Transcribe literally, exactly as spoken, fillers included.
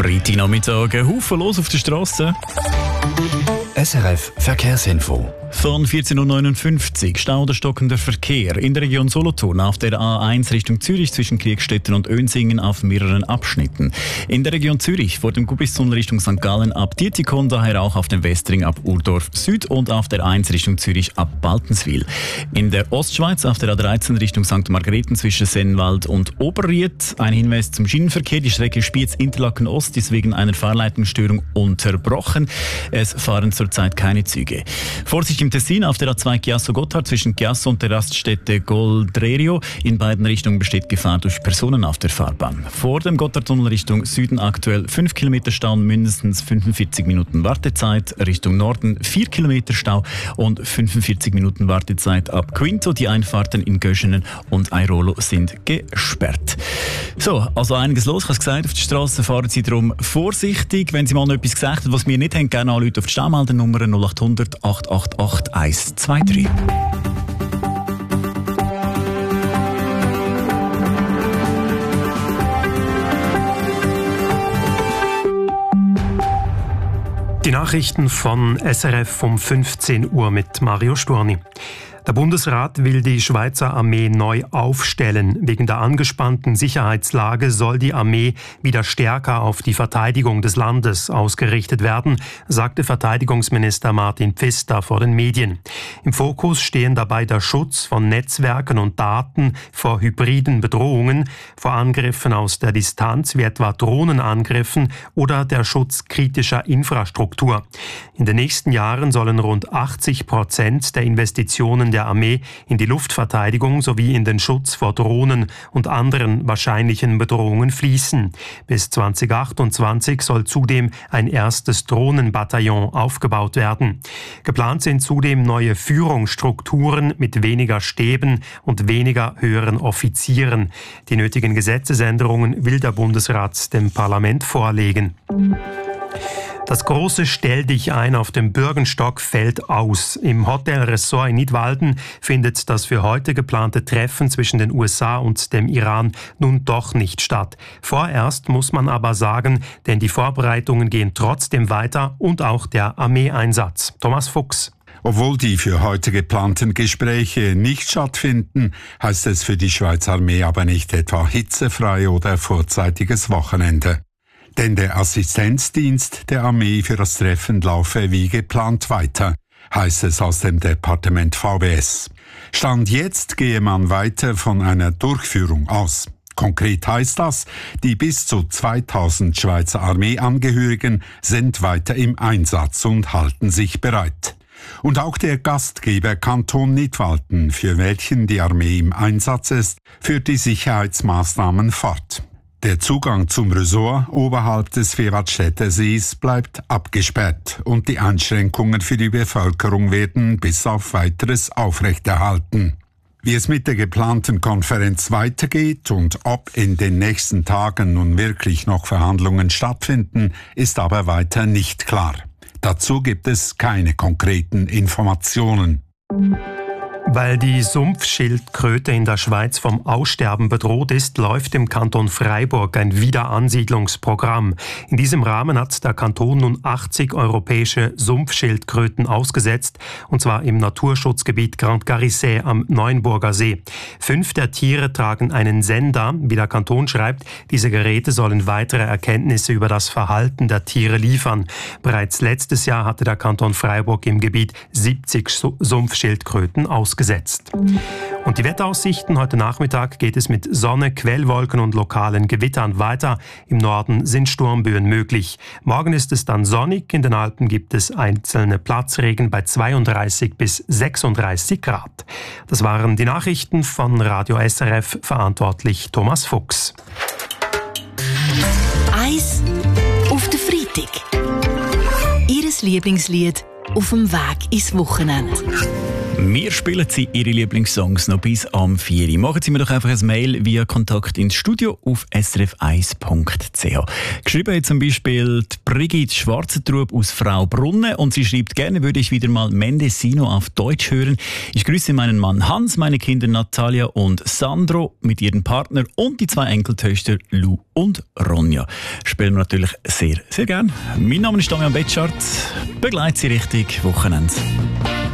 Freitagnachmittag, ein Haufen los auf der Straße. S R F Verkehrsinfo. Von vierzehn Uhr neunundfünfzig Stau oder stockender Verkehr in der Region Solothurn auf der A eins Richtung Zürich zwischen Kriegstetten und Önsingen auf mehreren Abschnitten. In der Region Zürich vor dem Gubistunnel Richtung Sankt Gallen ab Dietikon, daher auch auf dem Westring ab Urdorf Süd und auf der eins Richtung Zürich ab Baltenswil. In der Ostschweiz auf der A dreizehn Richtung Sankt Margrethen zwischen Sennwald und Oberried. Ein Hinweis zum Schienenverkehr: Die Strecke Spiez-Interlaken Ost ist wegen einer Fahrleitungsstörung unterbrochen. Es fahren zurzeit keine Züge. Vorsicht im Tessin auf der A zwei Chiasso-Gotthard zwischen Chiasso und der Raststätte Goldrerio. In beiden Richtungen besteht Gefahr durch Personen auf der Fahrbahn. Vor dem Gotthardtunnel Richtung Süden aktuell fünf Kilometer Stau und mindestens fünfundvierzig Minuten Wartezeit. Richtung Norden vier Kilometer Stau und fünfundvierzig Minuten Wartezeit ab Quinto. Die Einfahrten in Göschenen und Airolo sind gesperrt. So, also einiges los. Ich habe es gesagt, auf der Straße fahren Sie darum vorsichtig. Wenn Sie mal noch etwas gesagt haben, was wir nicht haben, gerne anrufen auf die Staumeldernummer null acht hundert acht acht acht eins zwei drei. Die Nachrichten von S R F um fünfzehn Uhr mit Mario Sturni. Der Bundesrat will die Schweizer Armee neu aufstellen. Wegen der angespannten Sicherheitslage soll die Armee wieder stärker auf die Verteidigung des Landes ausgerichtet werden, sagte Verteidigungsminister Martin Pfister vor den Medien. Im Fokus stehen dabei der Schutz von Netzwerken und Daten vor hybriden Bedrohungen, vor Angriffen aus der Distanz wie etwa Drohnenangriffen oder der Schutz kritischer Infrastruktur. In den nächsten Jahren sollen rund achtzig Prozent der Investitionen der Armee in die Luftverteidigung sowie in den Schutz vor Drohnen und anderen wahrscheinlichen Bedrohungen fließen. Bis zwanzig achtundzwanzig soll zudem ein erstes Drohnenbataillon aufgebaut werden. Geplant sind zudem neue Führungsstrukturen mit weniger Stäben und weniger höheren Offizieren. Die nötigen Gesetzesänderungen will der Bundesrat dem Parlament vorlegen. Das große Stell-dich-ein auf dem Bürgenstock fällt aus. Im Hotelressort in Nidwalden findet das für heute geplante Treffen zwischen den U S A und dem Iran nun doch nicht statt. Vorerst muss man aber sagen, denn die Vorbereitungen gehen trotzdem weiter und auch der Armeeeinsatz. Thomas Fuchs. Obwohl die für heute geplanten Gespräche nicht stattfinden, heißt es für die Schweizer Armee aber nicht etwa hitzefrei oder vorzeitiges Wochenende. Denn der Assistenzdienst der Armee für das Treffen laufe wie geplant weiter, heißt es aus dem Departement V B S. Stand jetzt gehe man weiter von einer Durchführung aus. Konkret heißt das, die bis zu zweitausend Schweizer Armeeangehörigen sind weiter im Einsatz und halten sich bereit. Und auch der Gastgeber Kanton Nidwalden, für welchen die Armee im Einsatz ist, führt die Sicherheitsmaßnahmen fort. Der Zugang zum Ressort oberhalb des Vierwaldstätter Sees bleibt abgesperrt und die Einschränkungen für die Bevölkerung werden bis auf Weiteres aufrechterhalten. Wie es mit der geplanten Konferenz weitergeht und ob in den nächsten Tagen nun wirklich noch Verhandlungen stattfinden, ist aber weiter nicht klar. Dazu gibt es keine konkreten Informationen. Weil die Sumpfschildkröte in der Schweiz vom Aussterben bedroht ist, läuft im Kanton Freiburg ein Wiederansiedlungsprogramm. In diesem Rahmen hat der Kanton nun achtzig europäische Sumpfschildkröten ausgesetzt, und zwar im Naturschutzgebiet Grand Garissé am Neuenburger See. Fünf der Tiere tragen einen Sender, wie der Kanton schreibt. Diese Geräte sollen weitere Erkenntnisse über das Verhalten der Tiere liefern. Bereits letztes Jahr hatte der Kanton Freiburg im Gebiet siebzig Sumpfschildkröten ausgesetzt. Gesetzt. Und die Wetteraussichten: Heute Nachmittag geht es mit Sonne, Quellwolken und lokalen Gewittern weiter. Im Norden sind Sturmböen möglich. Morgen ist es dann sonnig. In den Alpen gibt es einzelne Platzregen bei zweiunddreißig bis sechsunddreißig Grad. Das waren die Nachrichten von Radio S R F, verantwortlich Thomas Fuchs. Eis auf den Freitag. Ihres Lieblingslied auf dem Weg ins Wochenende. Wir spielen Sie Ihre Lieblingssongs noch bis am vier Uhr. Machen Sie mir doch einfach ein Mail via Kontakt ins Studio auf s r f eins punkt c h. Geschrieben hat zum Beispiel die Brigitte Schwarzentrub aus Fraubrunnen und sie schreibt, gerne würde ich wieder mal Mendocino auf Deutsch hören. Ich grüße meinen Mann Hans, meine Kinder Natalia und Sandro mit ihrem Partner und die zwei Enkeltöchter Lou und Ronja. Spielen wir natürlich sehr, sehr gern. Mein Name ist Damian Betschart. Begleite Sie richtig Wochenende.